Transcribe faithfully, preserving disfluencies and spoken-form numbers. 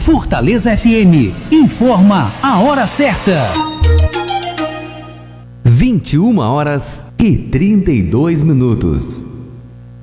Fortaleza F M informa a hora certa. vinte e uma horas e trinta e dois minutos.